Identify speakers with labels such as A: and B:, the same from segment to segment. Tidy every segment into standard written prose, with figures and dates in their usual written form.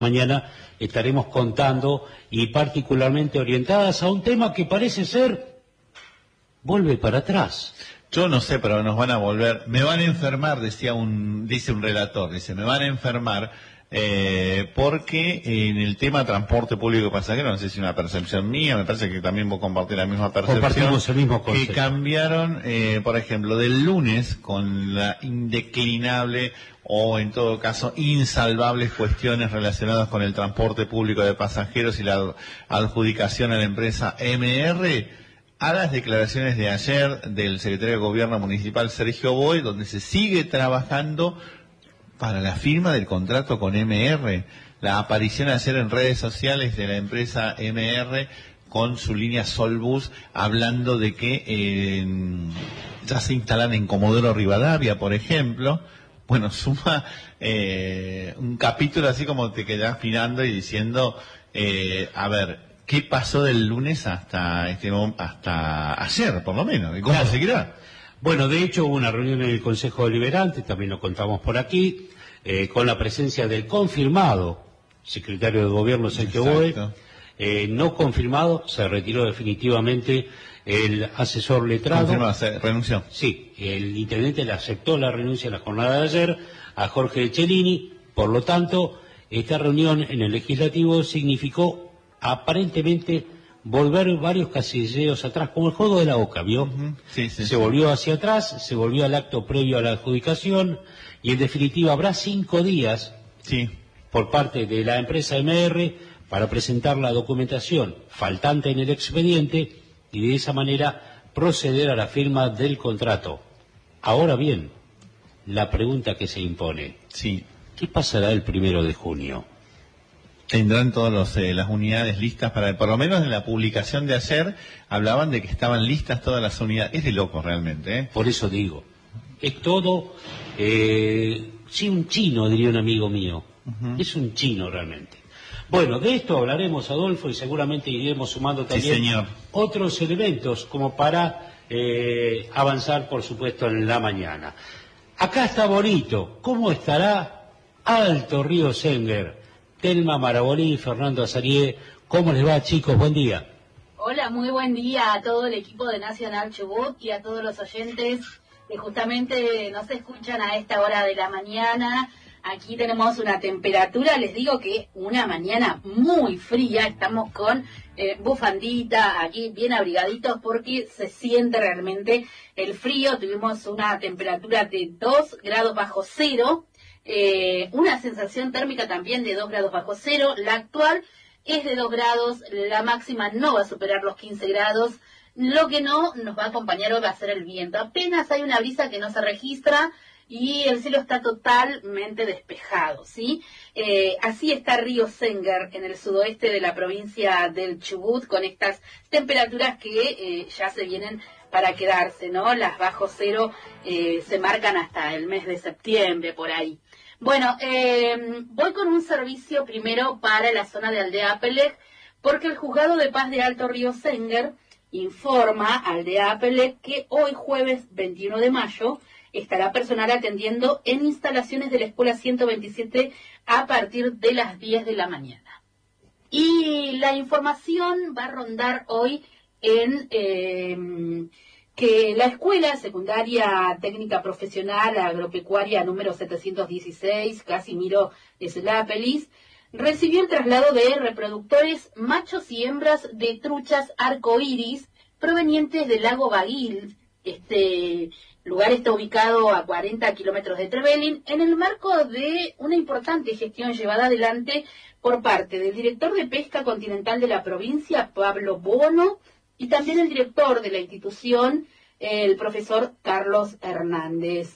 A: Mañana estaremos contando y particularmente orientadas a un tema que parece ser vuelve para atrás.
B: Yo no sé, pero nos van a volver, me van a enfermar, dice un relator, me van a enfermar porque en el tema transporte público de pasajeros, no sé si es una percepción mía, me parece que también vos compartís la misma percepción.
A: Compartimos el mismo concepto.
B: Que cambiaron, por ejemplo, del lunes con la indeclinable o en todo caso insalvables cuestiones relacionadas con el transporte público de pasajeros y la adjudicación a la empresa MR, a las declaraciones de ayer del secretario de Gobierno Municipal Sergio Boy, donde se sigue trabajando para la firma del contrato con MR. La aparición ayer en redes sociales de la empresa MR con su línea Solbus, hablando de que ya se instalan en Comodoro Rivadavia, por ejemplo. Bueno, suma un capítulo así como te quedás mirando y diciendo, a ver, ¿qué pasó del lunes hasta ayer, por lo menos? ¿Y cómo
A: claro.
B: seguirá?
A: Bueno, de hecho hubo una reunión en el Consejo Deliberante, también lo contamos por aquí, con la presencia del confirmado secretario de Gobierno Sergio Boy. No confirmado, se retiró definitivamente el asesor letrado.
B: Confirmado, se renunció.
A: Sí, el intendente le aceptó la renuncia en la jornada de ayer a Jorge Cellini. Por lo tanto, esta reunión en el Legislativo significó aparentemente volver varios casilleros atrás, como el juego de la oca, ¿vio? Se volvió hacia atrás, se volvió al acto previo a la adjudicación y en definitiva habrá 5 días por parte de la empresa MR para presentar la documentación faltante en el expediente y de esa manera proceder a la firma del contrato. Ahora bien, la pregunta que se impone, ¿qué pasará el 1 de junio?
B: Tendrán todas las unidades listas para, por lo menos en la publicación de ayer, hablaban de que estaban listas todas las unidades. Es de locos realmente, ¿eh?
A: Por eso digo, es todo, sí, un chino, diría un amigo mío. Es un chino realmente. Bueno, de esto hablaremos, Adolfo, y seguramente iremos sumando también otros elementos como para avanzar, por supuesto, en la mañana. Acá está bonito. ¿Cómo estará Alto Río Senguer? Telma Marabolí, Fernando Azarié. ¿Cómo les va, chicos? Buen día.
C: Hola, muy buen día a todo el equipo de Nacional Chubut y a todos los oyentes que justamente nos escuchan a esta hora de la mañana. Aquí tenemos una temperatura, les digo que una mañana muy fría, estamos con bufandita, aquí bien abrigaditos porque se siente realmente el frío. Tuvimos una temperatura de 2 grados bajo cero, una sensación térmica también de 2 grados bajo cero, la actual es de 2 grados, la máxima no va a superar los 15 grados, lo que no nos va a acompañar hoy va a ser el viento, apenas hay una brisa que no se registra, y el cielo está totalmente despejado, ¿sí? Así está Río Senguer, en el sudoeste de la provincia del Chubut, con estas temperaturas que ya se vienen para quedarse, ¿no? Las bajo cero se marcan hasta el mes de septiembre, por ahí. Bueno, voy con un servicio primero para la zona de Aldea Apelec, porque el Juzgado de Paz de Alto Río Senguer informa a Aldea Apelec que hoy jueves 21 de mayo estará personal atendiendo en instalaciones de la Escuela 127 a partir de las 10 de la mañana. Y la información va a rondar hoy en que la Escuela Secundaria Técnica Profesional Agropecuaria número 716, Casimiro Eslápelis, recibió el traslado de reproductores machos y hembras de truchas arcoíris provenientes del lago Baguil. Este lugar está ubicado a 40 kilómetros de Trevelin, en el marco de una importante gestión llevada adelante por parte del director de Pesca Continental de la provincia, Pablo Bono, y también el director de la institución, el profesor Carlos Hernández.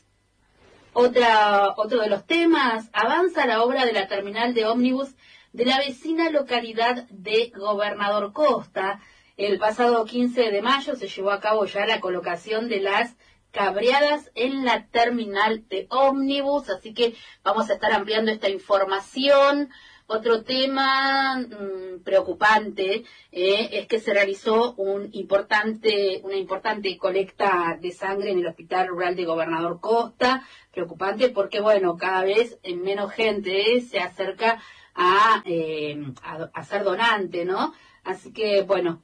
C: Otro de los temas, avanza la obra de la terminal de ómnibus de la vecina localidad de Gobernador Costa. El pasado 15 de mayo se llevó a cabo ya la colocación de las cabreadas en la terminal de ómnibus, así que vamos a estar ampliando esta información. Otro tema preocupante es que se realizó una importante colecta de sangre en el Hospital Rural de Gobernador Costa. Preocupante porque, bueno, cada vez menos gente se acerca a ser donante, ¿no? Así que, bueno,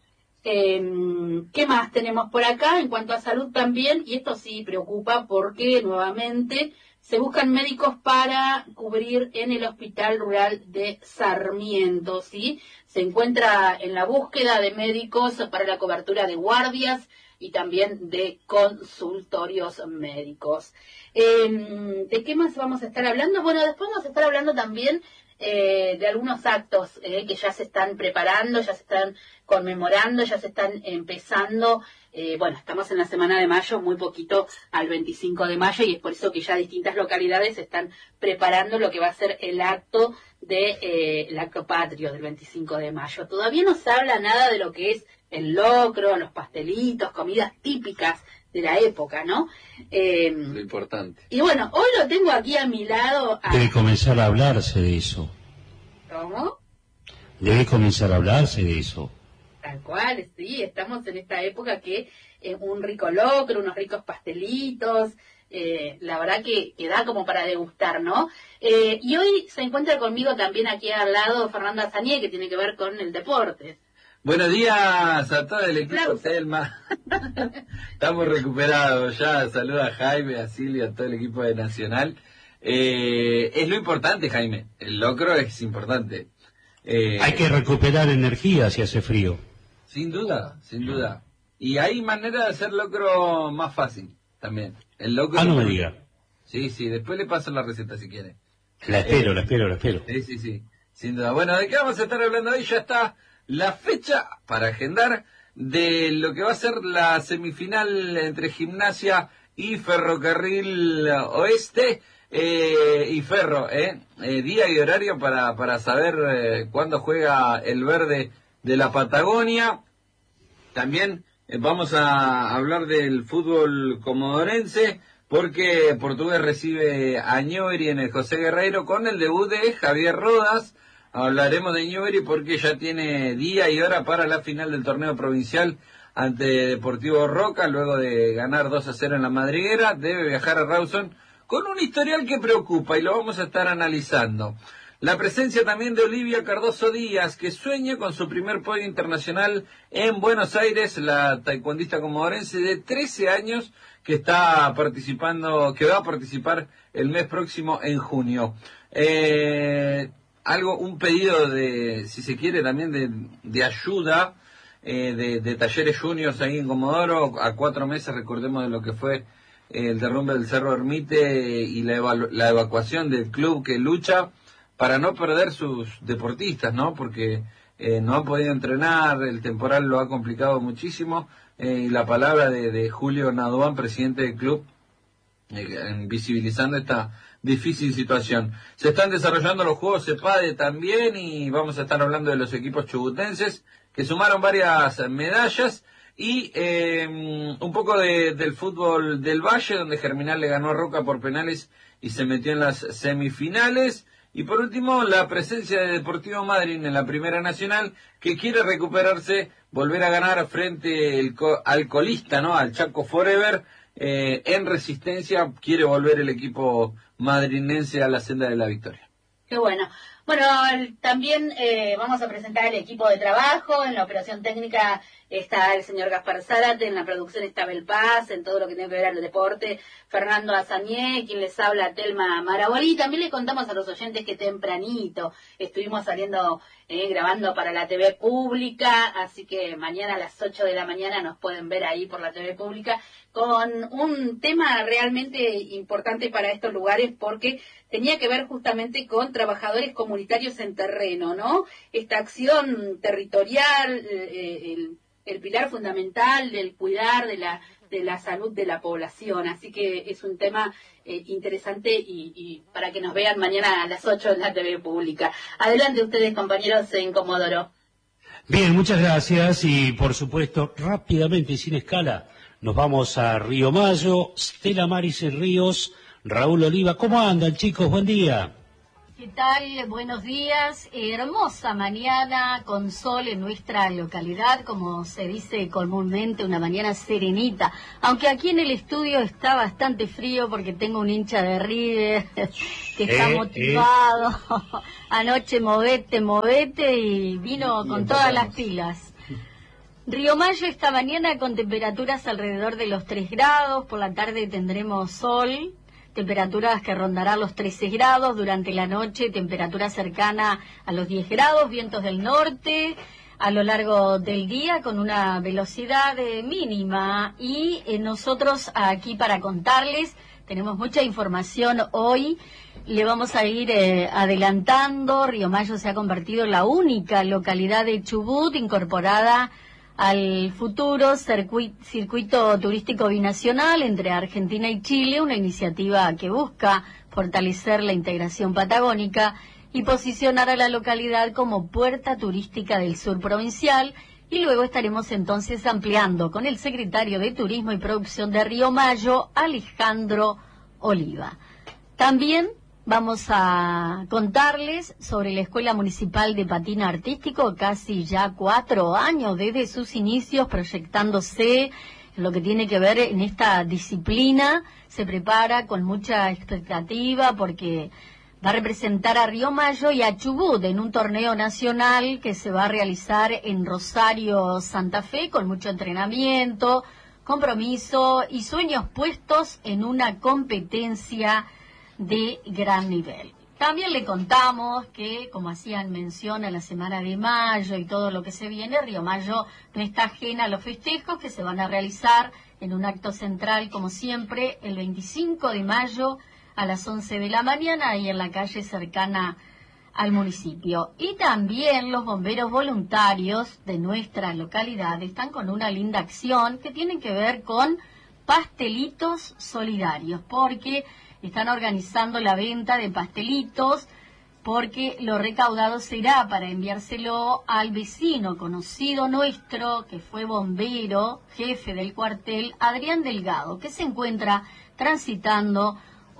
C: ¿qué más tenemos por acá? En cuanto a salud también, y esto sí preocupa porque nuevamente se buscan médicos para cubrir en el Hospital Rural de Sarmiento, ¿sí? Se encuentra en la búsqueda de médicos para la cobertura de guardias y también de consultorios médicos. ¿De qué más vamos a estar hablando? Bueno, después vamos a estar hablando también de algunos actos que ya se están preparando, ya se están conmemorando, ya se están empezando. Bueno, estamos en la semana de mayo, muy poquito al 25 de mayo, y es por eso que ya distintas localidades están preparando lo que va a ser el acto el acto patrio del 25 de mayo. Todavía no se habla nada de lo que es el locro, los pastelitos, comidas típicas de la época, ¿no?
D: Lo importante.
C: Y bueno, hoy lo tengo aquí a mi lado.
A: Debe comenzar a hablarse de eso.
C: ¿Cómo?
A: Debe comenzar a hablarse de eso.
C: Tal cual, sí, estamos en esta época que un rico locro, unos ricos pastelitos, la verdad que da como para degustar, ¿no? Y hoy se encuentra conmigo también aquí al lado Fernando Azanié, que tiene que ver con el deporte.
D: Buenos días a todo el equipo, Telma. Estamos recuperados ya. Saluda a Jaime, a Silvia, a todo el equipo de Nacional. Es lo importante, Jaime. El locro es importante.
A: Hay que recuperar energía si hace frío.
D: Sin duda, sin duda. Y hay manera de hacer locro más fácil también. El locro.
A: No me diga.
D: Sí, después le paso la receta si quiere.
A: La espero.
D: Sí, sin duda. Bueno, ¿de qué vamos a estar hablando hoy? Ya está la fecha para agendar de lo que va a ser la semifinal entre Gimnasia y Ferrocarril Oeste y Ferro, día y horario para saber cuándo juega el verde de la Patagonia. También vamos a hablar del fútbol comodorense, porque Portugués recibe a Newbery en el José Guerreiro con el debut de Javier Rodas. Hablaremos de Newbery porque ya tiene día y hora para la final del torneo provincial ante Deportivo Roca, luego de ganar 2-0 en la Madriguera. Debe viajar a Rawson con un historial que preocupa y lo vamos a estar analizando. La presencia también de Olivia Cardoso Díaz, que sueña con su primer podio internacional en Buenos Aires, la taekwondista comodorense de 13 años que está participando, que va a participar el mes próximo en junio. Un pedido de, si se quiere, también de ayuda de Talleres Juniors ahí en Comodoro, a 4 meses, recordemos, de lo que fue el derrumbe del Cerro Ermite y la evacuación del club que lucha para no perder sus deportistas, ¿no? Porque no han podido entrenar, el temporal lo ha complicado muchísimo, y la palabra de Julio Naduán, presidente del club, visibilizando esta difícil situación. Se están desarrollando los Juegos CEPADE también, y vamos a estar hablando de los equipos chubutenses que sumaron varias medallas, y un poco del fútbol del Valle, donde Germinal le ganó a Roca por penales y se metió en las semifinales. Y por último, la presencia de Deportivo Madryn en la Primera Nacional, que quiere recuperarse, volver a ganar frente al colista, ¿no? Al Chaco Forever. En Resistencia quiere volver el equipo madrinense a la senda de la victoria.
C: Qué bueno. Bueno, también vamos a presentar el equipo de trabajo. En la operación técnica está el señor Gaspar Zárate, en la producción está Bel Paz, en todo lo que tiene que ver al deporte, Fernando Azanié, quien les habla, Telma Marabolí. También le contamos a los oyentes que tempranito estuvimos saliendo, grabando para la TV Pública, así que mañana a las 8 de la mañana nos pueden ver ahí por la TV Pública, con un tema realmente importante para estos lugares, porque tenía que ver justamente con trabajadores comunitarios en terreno, ¿no? Esta acción territorial, el pilar fundamental del cuidar de la salud de la población. Así que es un tema interesante y para que nos vean mañana a las 8 en la TV Pública. Adelante ustedes, compañeros, en Comodoro.
A: Bien, muchas gracias, y por supuesto, rápidamente y sin escala, nos vamos a Río Mayo. Stella Maris en Ríos, Raúl Oliva. ¿Cómo andan, chicos? Buen día.
E: ¿Qué tal? Buenos días. Hermosa mañana con sol en nuestra localidad, como se dice comúnmente, una mañana serenita. Aunque aquí en el estudio está bastante frío porque tengo un hincha de River que está motivado. Anoche movete y vino con todas las pilas. Río Mayo esta mañana con temperaturas alrededor de los 3 grados, por la tarde tendremos sol. Temperaturas que rondarán los 13 grados, durante la noche temperatura cercana a los 10 grados, vientos del norte a lo largo del día con una velocidad mínima y nosotros aquí para contarles, tenemos mucha información hoy, le vamos a ir adelantando. Río Mayo se ha convertido en la única localidad de Chubut incorporada al futuro circuito turístico binacional entre Argentina y Chile, una iniciativa que busca fortalecer la integración patagónica y posicionar a la localidad como puerta turística del sur provincial. Y luego estaremos entonces ampliando con el secretario de Turismo y Producción de Río Mayo, Alejandro Oliva. También vamos a contarles sobre la Escuela Municipal de Patín Artístico, casi ya 4 años desde sus inicios, proyectándose en lo que tiene que ver en esta disciplina. Se prepara con mucha expectativa porque va a representar a Río Mayo y a Chubut en un torneo nacional que se va a realizar en Rosario, Santa Fe, con mucho entrenamiento, compromiso y sueños puestos en una competencia de gran nivel. También le contamos que, como hacían mención a la semana de mayo y todo lo que se viene, Río Mayo no está ajena a los festejos que se van a realizar en un acto central, como siempre, el 25 de mayo a las 11 de la mañana, ahí en la calle cercana al municipio. Y también los bomberos voluntarios de nuestra localidad están con una linda acción que tiene que ver con pastelitos solidarios, porque están organizando la venta de pastelitos porque lo recaudado será para enviárselo al vecino conocido nuestro, que fue bombero, jefe del cuartel, Adrián Delgado, que se encuentra transitando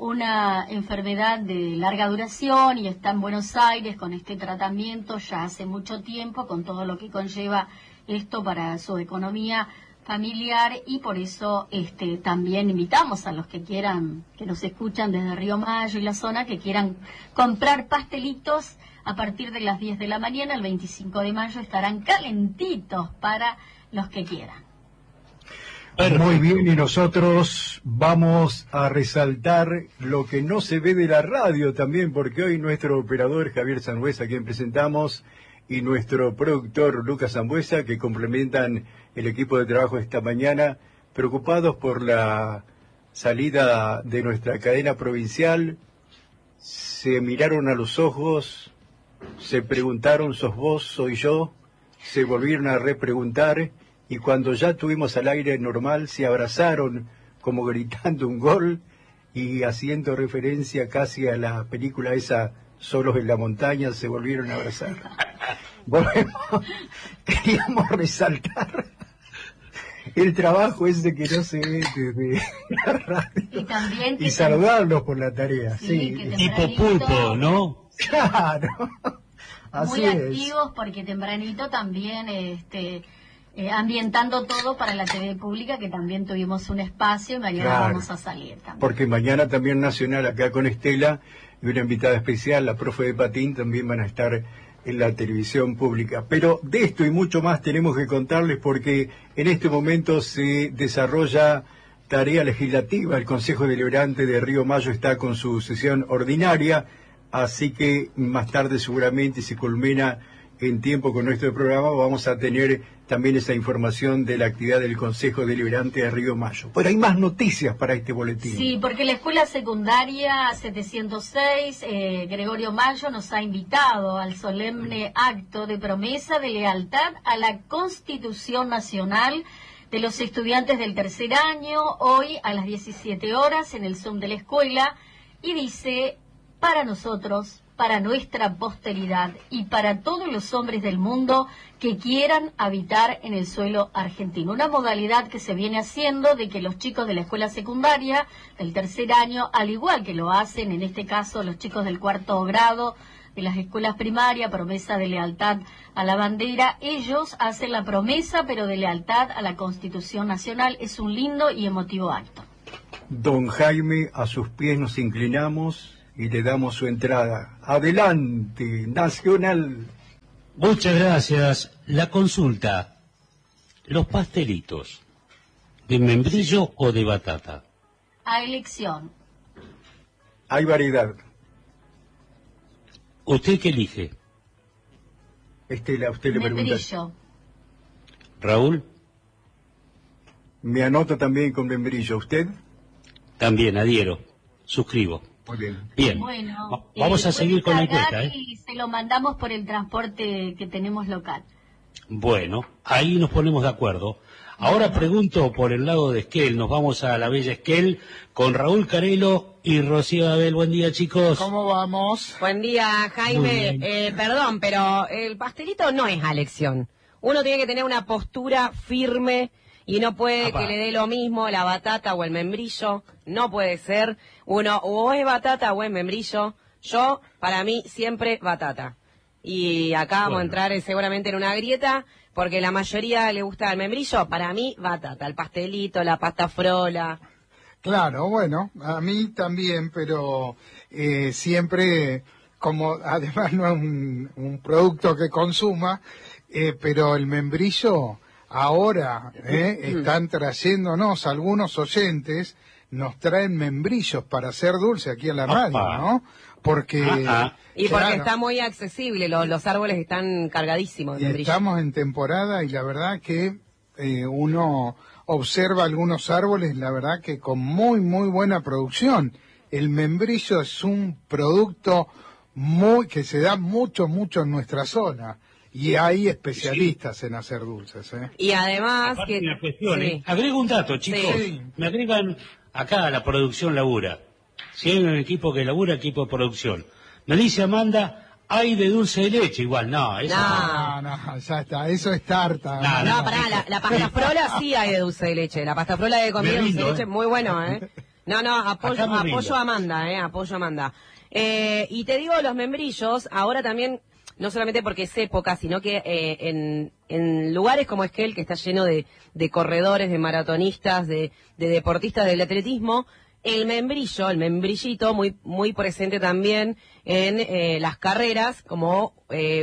E: una enfermedad de larga duración y está en Buenos Aires con este tratamiento ya hace mucho tiempo, con todo lo que conlleva esto para su economía familiar, y por eso también invitamos a los que quieran, que nos escuchan desde Río Mayo y la zona, que quieran comprar pastelitos a partir de las 10 de la mañana, el 25 de mayo estarán calentitos para los que quieran.
F: Muy bien, y nosotros vamos a resaltar lo que no se ve de la radio también, porque hoy nuestro operador Javier Sangüesa, a quien presentamos, y nuestro productor Lucas Zambuesa, que complementan el equipo de trabajo esta mañana, preocupados por la salida de nuestra cadena provincial, se miraron a los ojos, se preguntaron, ¿sos vos, soy yo? Se volvieron a repreguntar, y cuando ya tuvimos al aire normal, se abrazaron como gritando un gol y haciendo referencia casi a la película esa, Solos en la Montaña, se volvieron a abrazar. Queríamos resaltar el trabajo ese que no se ve desde la radio y saludarlos por la tarea. Sí.
A: Tipo pulpo, ¿no?
F: Claro. Así
E: muy
F: es.
E: activos porque tempranito también ambientando todo para la TV pública, que también tuvimos un espacio y mañana vamos a salir también.
F: Porque mañana también Nacional acá con Estela y una invitada especial, la profe de patín, también van a estar en la televisión pública. Pero de esto y mucho más tenemos que contarles porque en este momento se desarrolla tarea legislativa. El Consejo Deliberante de Río Mayo está con su sesión ordinaria, así que más tarde seguramente se culmina en tiempo con nuestro programa, vamos a tener también esa información de la actividad del Consejo Deliberante de Río Mayo. Pero hay más noticias para este boletín.
E: Sí, porque la Escuela Secundaria 706, Gregorio Mayo, nos ha invitado al solemne acto de promesa de lealtad a la Constitución Nacional de los estudiantes del tercer año, hoy a las 17 horas en el Zoom de la escuela, y dice: para nosotros, para nuestra posteridad y para todos los hombres del mundo que quieran habitar en el suelo argentino. Una modalidad que se viene haciendo de que los chicos de la escuela secundaria del tercer año, al igual que lo hacen en este caso los chicos del cuarto grado de las escuelas primarias, promesa de lealtad a la bandera, ellos hacen la promesa pero de lealtad a la Constitución Nacional. Es un lindo y emotivo acto.
F: Don Jaime, a sus pies nos inclinamos y le damos su entrada. Adelante, Nacional.
A: Muchas gracias. La consulta. Los pastelitos, ¿de membrillo o de batata?
E: A elección.
F: Hay variedad.
A: ¿Usted qué elige?
F: Estela, usted le pregunta.
E: Membrillo.
A: Raúl,
F: Me anoto también con membrillo. ¿Usted?
A: también adhiero. Suscribo.
F: Muy bien.
A: Bien.
E: Bueno,
A: Vamos a seguir con la encuesta, ¿eh?
E: Y se lo mandamos por el transporte que tenemos local.
A: Bueno, ahí nos ponemos de acuerdo. Ahora pregunto por el lado de Esquel. Nos vamos a la bella Esquel con Raúl Carelo y Rocío Abel. Buen día, chicos.
G: ¿Cómo vamos?
H: Buen día, Jaime. Perdón, pero el pastelito no es a elección. Uno tiene que tener una postura firme y no puede
A: Apá.
H: que le dé lo mismo la batata o el membrillo. No puede ser. Uno o es batata o es membrillo. Yo, para mí, siempre batata. Y acá vamos a entrar seguramente en una grieta, porque la mayoría le gusta el membrillo. Para mí, batata. El pastelito, la pasta frola.
G: Claro, bueno, a mí también, pero siempre, como además no es un producto que consuma, pero el membrillo ahora están trayéndonos, algunos oyentes nos traen membrillos para hacer dulce aquí en la radio, ¿no? Porque...
H: Y porque
G: claro,
H: está muy accesible, los árboles están cargadísimos de
G: y
H: membrillo.
G: estamos en temporada y la verdad que uno observa algunos árboles, la verdad que con muy, muy buena producción. El membrillo es un producto que se da mucho, mucho en nuestra zona. Y hay especialistas en hacer dulces, ¿eh?
H: Y además
A: Aparte
H: que...
A: una cuestión,
H: sí.
A: Agrego un dato, chicos.
G: Sí.
A: Me agregan acá la producción labura. Si hay un equipo que labura, equipo de producción. Me dice Amanda, hay de dulce de leche. Igual, no. Eso
G: No, ya está, eso es tarta.
H: No, pará, la pasta frola sí hay de dulce de leche. La pasta frola de comida
A: Me
H: de dulce
A: rindo,
H: de leche, muy bueno, ¿eh? No,
A: Acá me rindo.
H: apoyo a Amanda, apoyo a Amanda. Y te digo, los membrillos, ahora también, no solamente porque es época, sino que en lugares como Esquel, que está lleno de corredores, de maratonistas, de deportistas del atletismo, el membrillo, el membrillito, muy, muy presente también en las carreras, como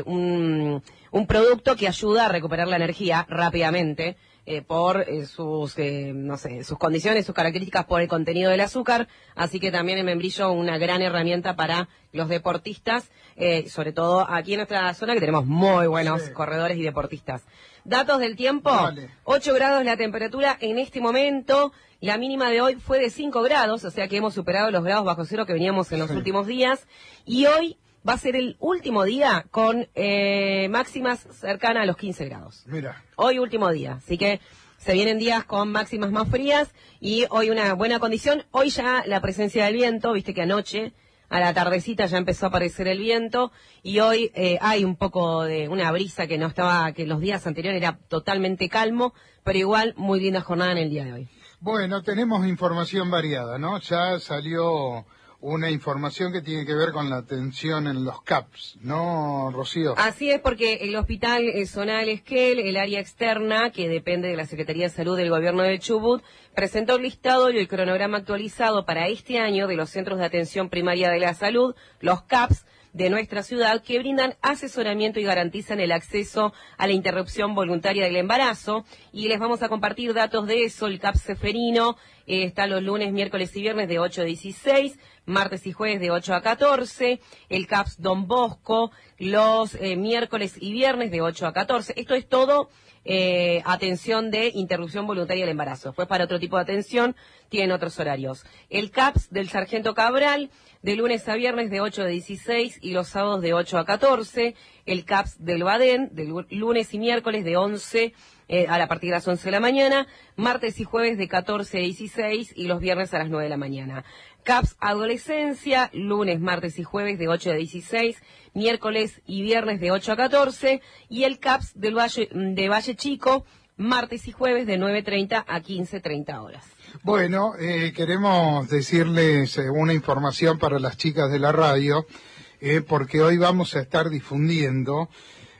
H: un producto que ayuda a recuperar la energía rápidamente, por sus condiciones, sus características, por el contenido del azúcar. Así que también el membrillo una gran herramienta para los deportistas, sobre todo aquí en nuestra zona, que tenemos muy buenos corredores y deportistas. Datos del tiempo:
G: Vale.
H: 8 grados la temperatura en este momento. La mínima de hoy fue de 5 grados, o sea que hemos superado los grados bajo cero que veníamos en los últimos días. Y hoy va a ser el último día con máximas cercanas a los 15 grados.
G: Mira,
H: Hoy último día, así que se vienen días con máximas más frías y hoy una buena condición. Hoy ya la presencia del viento, viste que anoche a la tardecita ya empezó a aparecer el viento y hoy hay un poco de una brisa que no estaba, que los días anteriores era totalmente calmo, pero igual muy linda jornada en el día de hoy.
G: bueno, tenemos información variada, ¿no? Ya salió una información que tiene que ver con la atención en los CAPS, ¿no, Rocío?
H: Así es, porque el Hospital Zonal Esquel, el área externa, que depende de la Secretaría de Salud del Gobierno de Chubut, presentó el listado y el cronograma actualizado para este año de los Centros de Atención Primaria de la Salud, los CAPS, de nuestra ciudad, que brindan asesoramiento y garantizan el acceso a la interrupción voluntaria del embarazo. Y les vamos a compartir datos de eso. El CAPS Ceferino está los lunes, miércoles y viernes de 8 a 16, martes y jueves de 8 a 14. El CAPS Don Bosco los miércoles y viernes de 8 a 14. Esto es todo atención de interrupción voluntaria del embarazo. Después, para otro tipo de atención, tienen otros horarios. El CAPS del Sargento Cabral, de lunes a viernes de 8 a 16 y los sábados de 8 a 14. el CAPS del Badén, de lunes y miércoles de 11 a partir de las 11 de la mañana, martes y jueves de 14 a 16 y los viernes a las 9 de la mañana. CAPS Adolescencia, lunes, martes y jueves de 8 a 16, miércoles y viernes de 8 a 14, y el CAPS de Valle Chico, martes y jueves de 9:30 a 15:30 horas.
G: Bueno, queremos decirles una información para las chicas de la radio, porque hoy vamos a estar difundiendo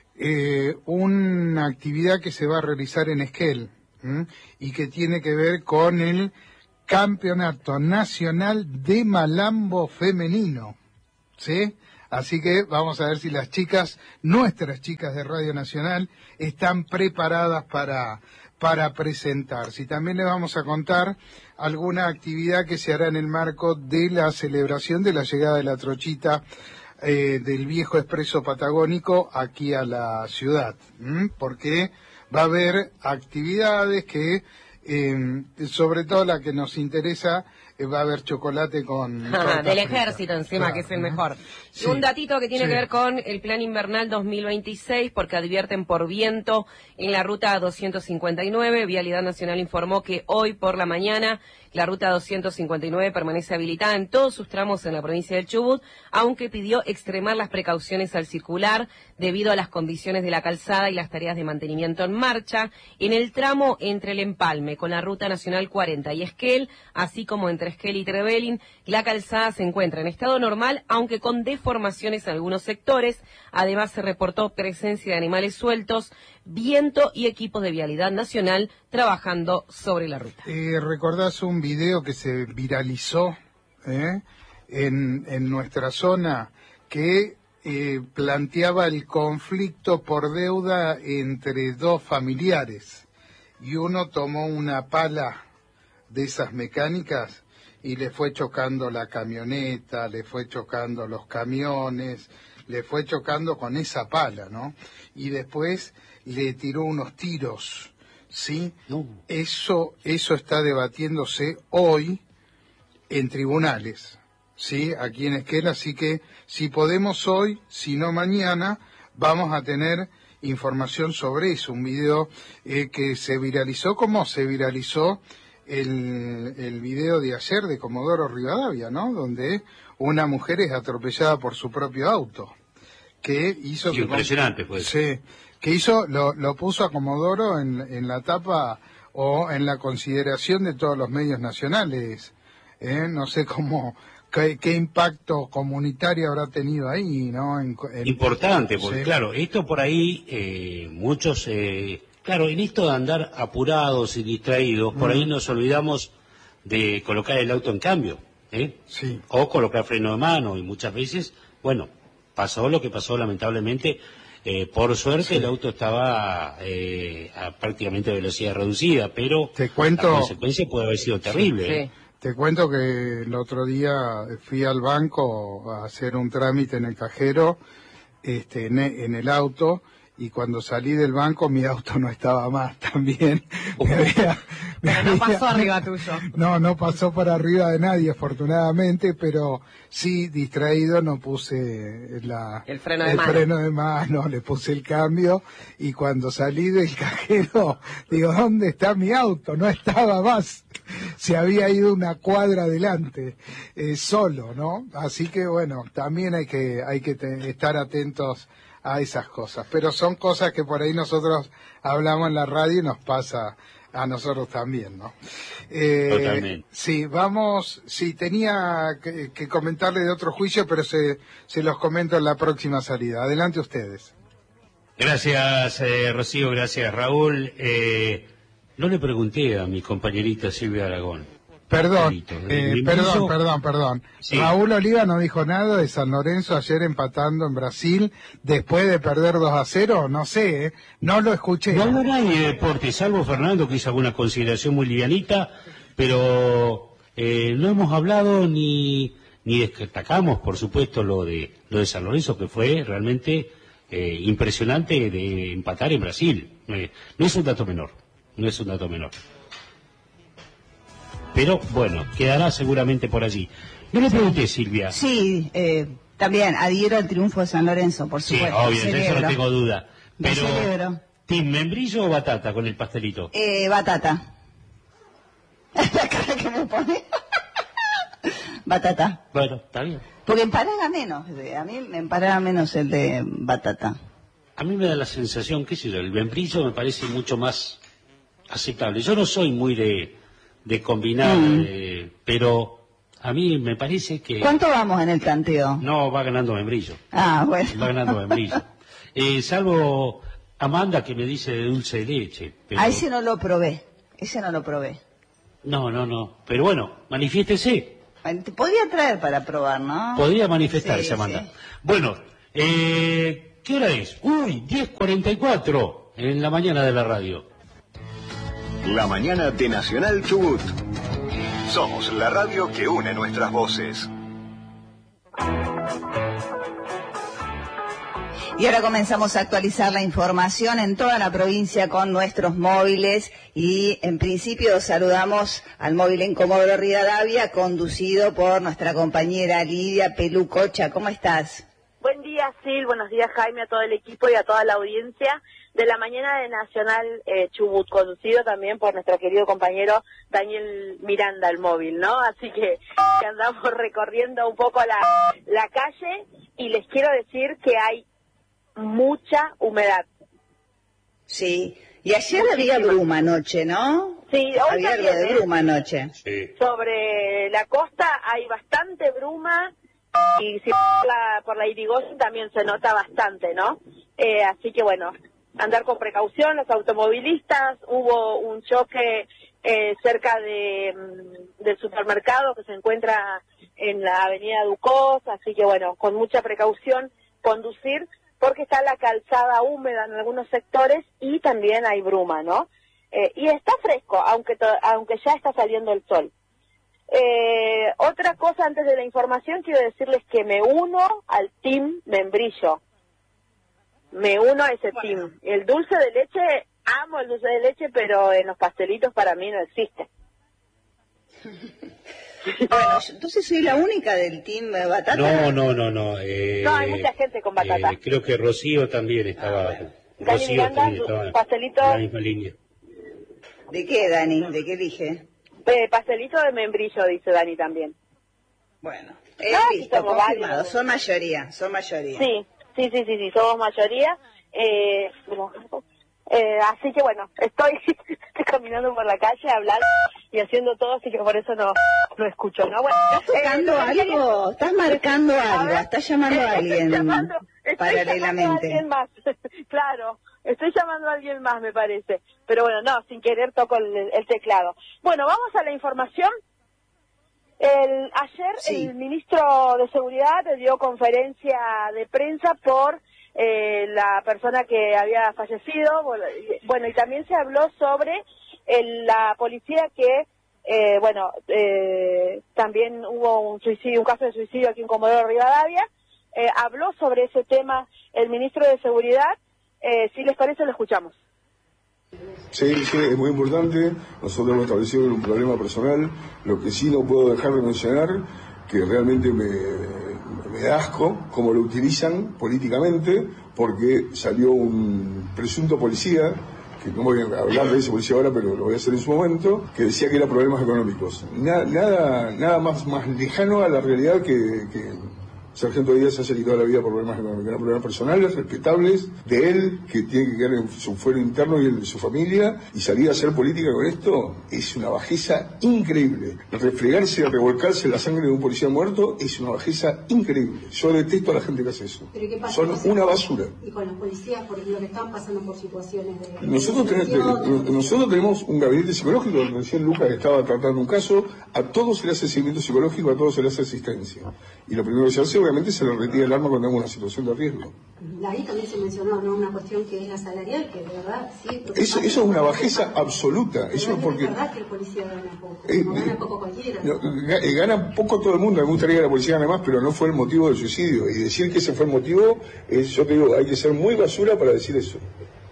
G: una actividad que se va a realizar en Esquel, y que tiene que ver con el Campeonato Nacional de Malambo Femenino, ¿sí? Así que vamos a ver si las chicas, nuestras chicas de Radio Nacional, están preparadas para presentarse. Y también les vamos a contar alguna actividad que se hará en el marco de la celebración de la llegada de la trochita del viejo expreso patagónico aquí a la ciudad, porque va a haber actividades que, sobre todo la que nos interesa, va a haber chocolate con
H: del ejército encima, claro, que es el mejor. Sí, un datito que tiene que ver con el Plan Invernal 2026, porque advierten por viento en la ruta 259. Vialidad Nacional informó que hoy por la mañana la ruta 259 permanece habilitada en todos sus tramos en la provincia del Chubut, aunque pidió extremar las precauciones al circular debido a las condiciones de la calzada y las tareas de mantenimiento en marcha en el tramo entre el empalme con la ruta nacional 40 y Esquel, así como entre Esquel y Trevelin. La calzada se encuentra en estado normal, aunque con deformaciones en algunos sectores. Además, se reportó presencia de animales sueltos, viento y equipos de Vialidad Nacional trabajando sobre la ruta.
G: ¿Recordás un video que se viralizó en nuestra zona que planteaba el conflicto por deuda entre dos familiares? Y uno tomó una pala de esas mecánicas y le fue chocando la camioneta, le fue chocando los camiones, le fue chocando con esa pala, ¿no? Y después le tiró unos tiros, ¿sí? No. Eso está debatiéndose hoy en tribunales, ¿sí? Aquí en Esquel, así que si podemos hoy, si no mañana, vamos a tener información sobre eso, un video que se viralizó, como se viralizó el video de ayer de Comodoro Rivadavia, ¿no? Donde una mujer es atropellada por su propio auto. Que hizo...
A: Sí, impresionante, pues.
G: Sí, que hizo, lo puso a Comodoro en la tapa o en la consideración de todos los medios nacionales. No sé qué impacto comunitario habrá tenido ahí, ¿no?
A: Importante, porque
G: sí,
A: claro, esto por ahí, muchos... Claro, en esto de andar apurados y distraídos, por ahí nos olvidamos de colocar el auto en cambio,
G: Sí.
A: O colocar freno de mano, y muchas veces, bueno, pasó lo que pasó lamentablemente. Por suerte sí, el auto estaba a prácticamente velocidad reducida, pero la consecuencia puede haber sido terrible.
G: Sí, sí. Te cuento que el otro día fui al banco a hacer un trámite en el cajero, en el auto, y cuando salí del banco mi auto no estaba más también.
H: Pero no pasó arriba tuyo.
G: No pasó por arriba de nadie, afortunadamente, pero sí, distraído, no puse el freno de mano, le puse el cambio, y cuando salí del cajero, digo, ¿dónde está mi auto? No estaba más. Se había ido una cuadra adelante, solo, ¿no? Así que bueno, también hay que estar atentos a esas cosas, pero son cosas que por ahí nosotros hablamos en la radio y nos pasa a nosotros también, ¿no?
A: Totalmente.
G: Sí, tenía que comentarle de otro juicio, pero se los comento en la próxima salida. Adelante ustedes.
A: Gracias, Rocío, gracias, Raúl. No le pregunté a mi compañerita Silvia Aragón.
G: Perdón. Sí. Raúl Oliva no dijo nada de San Lorenzo ayer empatando en Brasil después de perder 2-0, no sé, no lo escuché.
A: No habló nadie de deporte, salvo Fernando, que hizo alguna consideración muy livianita, pero no hemos hablado ni destacamos, por supuesto, lo de San Lorenzo, que fue realmente impresionante de empatar en Brasil. No es un dato menor. Pero bueno, quedará seguramente por allí. No le pregunté, Silvia.
I: Sí, También adhiero al triunfo de San Lorenzo, por
A: Sí,
I: supuesto.
A: obvio, de eso no tengo duda.
I: Lo
A: Pero,
I: celebro.
A: ¿team membrillo o batata con el pastelito?
I: Batata. La cara que me pone. Batata.
A: Bueno, está bien.
I: Porque empalaga menos. A mí me empalaga menos el de batata.
A: A mí me da la sensación, qué sé yo, el membrillo me parece mucho más aceptable. Yo no soy muy de combinar, pero a mí me parece que...
I: ¿Cuánto vamos en el tanteo?
A: No, va ganando membrillo.
I: Ah, bueno.
A: Va ganando membrillo. Salvo Amanda que me dice de dulce de leche. Pero...
I: A ese no lo probé. Ese no lo probé.
A: No. Pero bueno, manifiéstese.
I: Te podía traer para probar, ¿no?
A: Podría manifestarse,
I: Sí,
A: Amanda.
I: sí.
A: Bueno, ¿qué hora es? Uy, 10:44 en la mañana de la radio.
J: La mañana de Nacional Chubut. Somos la radio que une nuestras voces.
I: Y ahora comenzamos a actualizar la información en toda la provincia con nuestros móviles y en principio saludamos al móvil en Comodoro Rivadavia conducido por nuestra compañera Lidia Pelucocha. ¿Cómo estás?
K: Buen día, Sil, buenos días, Jaime, a todo el equipo y a toda la audiencia de la mañana de Nacional Chubut, conducido también por nuestro querido compañero Daniel Miranda, el móvil, ¿no? Así que andamos recorriendo un poco la calle y les quiero decir que hay mucha humedad.
I: Sí, y ayer había bruma anoche, ¿no?
K: Sí, hoy
I: había algo
K: también,
I: de bruma anoche.
A: Sí.
K: Sobre la costa hay bastante bruma y si por la Irigoyen también se nota bastante, ¿no? Así que bueno, andar con precaución los automovilistas. Hubo un choque cerca del supermercado que se encuentra en la avenida Ducos, así que bueno, con mucha precaución conducir, porque está la calzada húmeda en algunos sectores y también hay bruma, ¿no? Y está fresco, aunque ya está saliendo el sol. Otra cosa antes de la información, quiero decirles que me uno al team membrillo. Me uno a ese team. El dulce de leche, amo el dulce de leche, pero en los pastelitos para mí no existe.
I: Bueno, entonces soy la única del team batata.
A: No.
K: No, hay mucha gente con batata.
A: Creo que Rocío también estaba.
K: Dani
A: Rocío
K: Miranda,
A: también estaba
K: pastelito.
A: en la misma línea.
I: ¿De qué, Dani? ¿De qué elige?
K: Pastelito de membrillo, dice Dani también.
I: Bueno,
K: listo,
I: confirmado.
K: varios.
I: Son mayoría.
K: Sí, somos mayoría. Así que bueno, estoy caminando por la calle hablando y haciendo todo, así que por eso no escucho, ¿no? Bueno,
I: ¿Estás tocando algo? ¿Estás marcando algo? ¿Estás llamando a alguien paralelamente?
K: Estoy llamando a alguien más, claro, estoy llamando a alguien más, me parece. Pero bueno, no, sin querer toco el teclado. Bueno, vamos a la información. Ayer el ministro de Seguridad dio conferencia de prensa por la persona que había fallecido, bueno, y también se habló sobre la policía que, también hubo un caso de suicidio aquí en Comodoro Rivadavia. Habló sobre ese tema el ministro de Seguridad. Si les parece, lo escuchamos.
L: Sí, es muy importante. Nosotros hemos establecido un problema personal. Lo que sí no puedo dejar de mencionar, que realmente me da asco cómo lo utilizan políticamente, porque salió un presunto policía, que no voy a hablar de ese policía ahora, pero lo voy a hacer en su momento, que decía que eran problemas económicos. Nada más lejano a la realidad que Sargento Díaz se haya quitado la vida por problemas económicos. Eran problemas personales, respetables, de él, que tiene que quedar en su fuero interno y el de su familia, y salir a hacer política con esto es una bajeza increíble. Refregarse, revolcarse la sangre de un policía muerto es una bajeza increíble. Yo detesto a la gente que hace eso.
M: ¿Pero qué pasa?
L: Son una basura.
M: Y con los policías, por ejemplo, que están pasando por situaciones de...
L: Nosotros tenemos un gabinete psicológico, donde recién Lucas estaba tratando un caso, a todos se le hace seguimiento psicológico, a todos se le hace asistencia. Y lo primero que se hace, obviamente, se le retira el arma cuando hay una situación de riesgo.
M: Ahí también se mencionó, ¿no?, una cuestión que es la salarial, que de verdad, sí...
L: Eso es una bajeza absoluta. Eso es porque...
M: Es verdad que el policía gana poco, no gana poco cualquiera.
L: Gana poco todo el mundo, me gustaría que la policía gane más, pero no fue el motivo del suicidio. Y decir que ese fue el motivo, yo te digo, hay que ser muy basura para decir eso.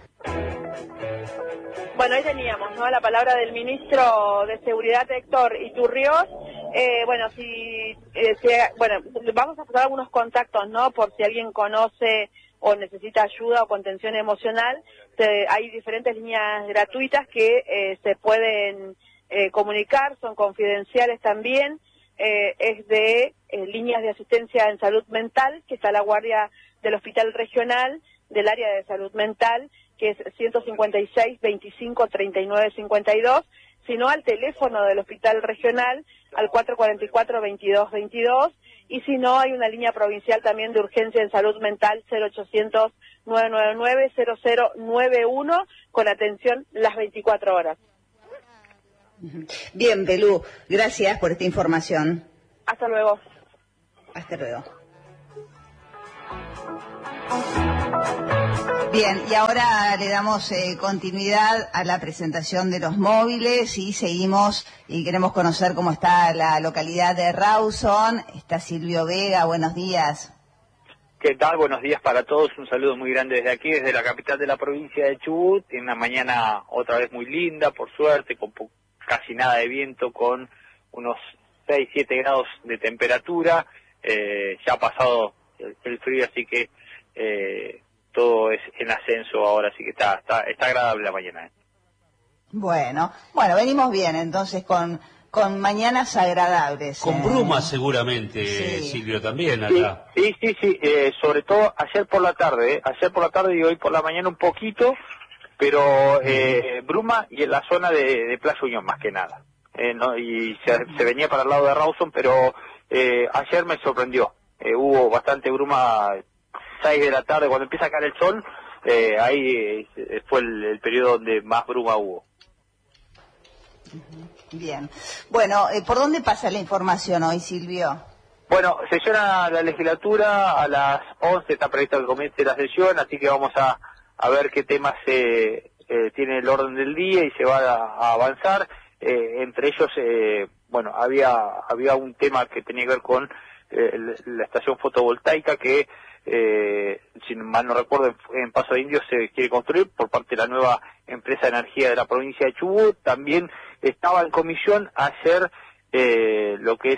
K: Bueno, ahí teníamos, ¿no?, la palabra del ministro de Seguridad, Héctor Iturriós. Si bueno, vamos a pasar algunos contactos, ¿no? Por si alguien conoce o necesita ayuda o contención emocional. Hay diferentes líneas gratuitas que se pueden comunicar, son confidenciales también. Es de líneas de asistencia en salud mental, que está a la guardia del Hospital Regional del área de salud mental, que es 156 25 39 52, sino al teléfono del Hospital Regional, al 444 22 22, y si no, hay una línea provincial también de urgencia en salud mental, 0800 999 0091, con atención las 24 horas.
I: Bien, Belú, gracias por esta información.
K: Hasta luego.
I: Hasta luego. Bien, y ahora le damos continuidad a la presentación de los móviles y seguimos y queremos conocer cómo está la localidad de Rawson. Está Silvio Vega, buenos días.
N: ¿Qué tal? Buenos días para todos, un saludo muy grande desde aquí, desde la capital de la provincia de Chubut, en una mañana otra vez muy linda, por suerte, con casi nada de viento, con unos 6-7 grados de temperatura, ya ha pasado el frío, así que todo es en ascenso ahora, así que está agradable la mañana.
I: Bueno, venimos bien entonces con mañanas agradables.
A: Con brumas seguramente, sí. Silvio, también acá.
N: Sí, sobre todo ayer por la tarde y hoy por la mañana un poquito, pero bruma y en la zona de Playa Unión más que nada. ¿No? Y se venía para el lado de Rawson, pero ayer me sorprendió. Hubo bastante bruma, 6 de la tarde, cuando empieza a caer el sol, ahí fue el periodo donde más bruma hubo.
I: Bien. Bueno, ¿por dónde pasa la información hoy, Silvio?
N: Bueno, sesiona la legislatura, a las 11 está previsto que comience la sesión, así que vamos a ver qué temas tiene el orden del día y se va a avanzar. Entre ellos, había un tema que tenía que ver con la estación fotovoltaica que, si mal no recuerdo, en Paso de Indios se quiere construir por parte de la nueva empresa de energía de la provincia de Chubut. También estaba en comisión ayer lo que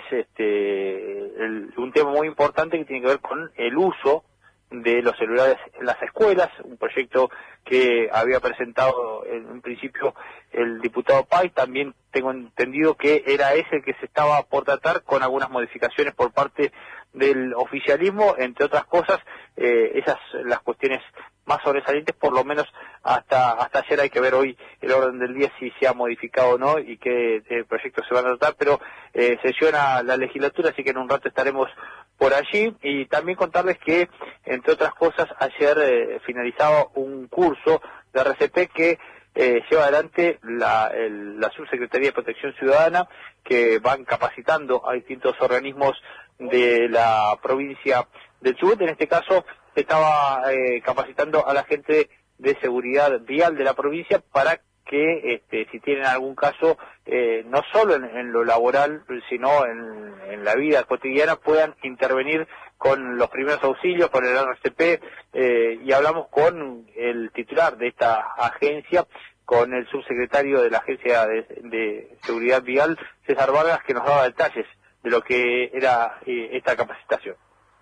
N: es un tema muy importante que tiene que ver con el uso de los celulares en las escuelas, un proyecto que había presentado en principio el diputado Pais. También tengo entendido que era ese el que se estaba por tratar, con algunas modificaciones por parte del oficialismo, entre otras cosas, esas las cuestiones más sobresalientes, por lo menos hasta ayer. Hay que ver hoy el orden del día si se ha modificado o no y qué proyectos se van a tratar, pero sesiona la legislatura, así que en un rato estaremos por allí. Y también contarles que, entre otras cosas, ayer finalizaba un curso de RCP que lleva adelante la Subsecretaría de Protección Ciudadana, que van capacitando a distintos organismos de la provincia del Chubut. En este caso estaba capacitando a la gente de seguridad vial de la provincia para que si tienen algún caso, no solo en lo laboral, sino en la vida cotidiana, puedan intervenir con los primeros auxilios, con el RCP, y hablamos con el titular de esta agencia, con el subsecretario de la Agencia de Seguridad Vial, César Vargas, que nos daba detalles de lo que era esta capacitación.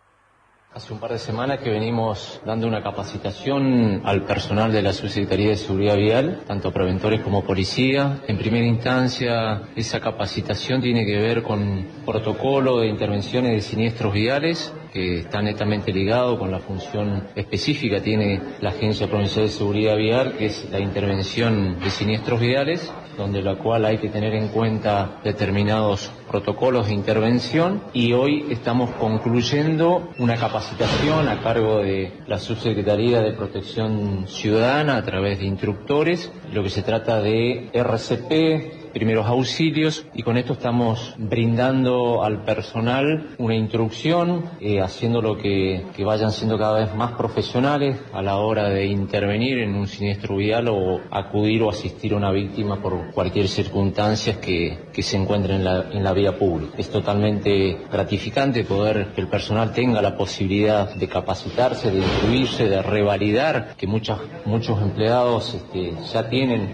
O: Hace un par de semanas que venimos dando una capacitación al personal de la Subsecretaría de Seguridad Vial, tanto preventores como policía. En primera instancia, esa capacitación tiene que ver con protocolo de intervenciones de siniestros viales, que está netamente ligado con la función específica que tiene la Agencia Provincial de Seguridad Vial, que es la intervención de siniestros viales, donde la cual hay que tener en cuenta determinados protocolos de intervención, y hoy estamos concluyendo una capacitación a cargo de la Subsecretaría de Protección Ciudadana a través de instructores. Lo que se trata de RCP, primeros auxilios, y con esto estamos brindando al personal una instrucción, haciéndolo que vayan siendo cada vez más profesionales a la hora de intervenir en un siniestro vial o acudir o asistir a una víctima por cualquier circunstancia que se encuentre en la vía pública. Es totalmente gratificante poder que el personal tenga la posibilidad de capacitarse, de instruirse, de revalidar, que muchos empleados ya tienen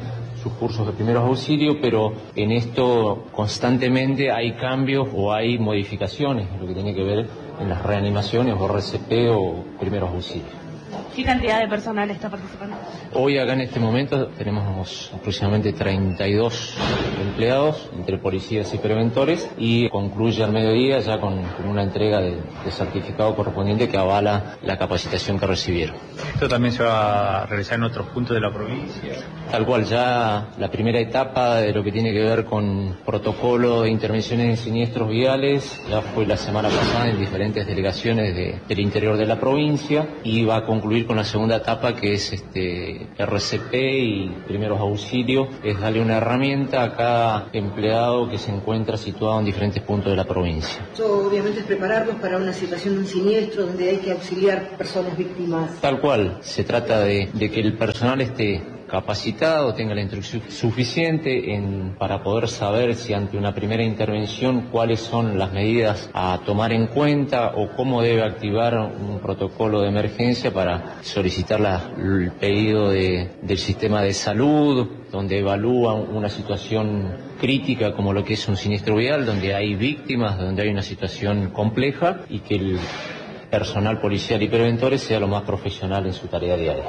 O: sus cursos de primeros auxilios, pero en esto constantemente hay cambios o hay modificaciones, lo que tiene que ver en las reanimaciones o RCP o primeros auxilios.
P: ¿Qué cantidad de personal está participando?
O: Hoy acá en este momento tenemos aproximadamente 32 empleados, entre policías y preventores, y concluye al mediodía ya con una entrega de certificado correspondiente que avala la capacitación que recibieron.
Q: ¿Esto también se va a realizar en otros puntos de la provincia?
O: Tal cual, ya la primera etapa de lo que tiene que ver con protocolo de intervenciones en siniestros viales ya fue la semana pasada en diferentes delegaciones del interior de la provincia, y va a concluir con la segunda etapa, que es RCP y primeros auxilios, es darle una herramienta a cada empleado que se encuentra situado en diferentes puntos de la provincia.
M: Eso obviamente es prepararnos para una situación de un siniestro donde hay que auxiliar personas víctimas.
O: Tal cual, se trata de que el personal esté capacitado, tenga la instrucción suficiente para poder saber si ante una primera intervención cuáles son las medidas a tomar en cuenta o cómo debe activar un protocolo de emergencia para solicitar el pedido del sistema de salud, donde evalúan una situación crítica como lo que es un siniestro vial, donde hay víctimas, donde hay una situación compleja, y que el personal policial y preventores sea lo más profesional en su tarea diaria.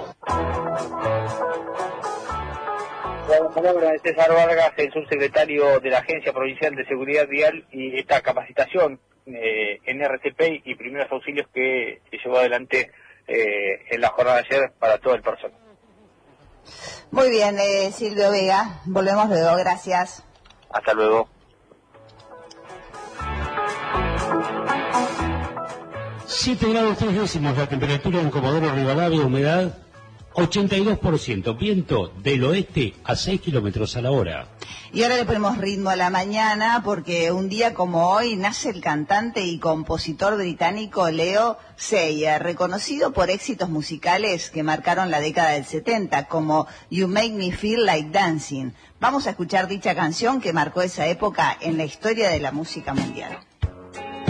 N: La palabra de César Vargas, el subsecretario de la Agencia Provincial de Seguridad Vial, y esta capacitación en RCP y primeros auxilios que llevó adelante en la jornada de ayer para todo el personal.
I: Muy bien, Silvio Vega, volvemos luego, gracias.
N: Hasta luego.
A: Siete grados 3 décimos la temperatura en Comodoro Rivadavia, humedad 82%, viento del oeste a 6 kilómetros a la hora.
I: Y ahora le ponemos ritmo a la mañana porque un día como hoy nace el cantante y compositor británico Leo Sayer, reconocido por éxitos musicales que marcaron la década del 70, como You Make Me Feel Like Dancing. Vamos a escuchar dicha canción que marcó esa época en la historia de la música mundial.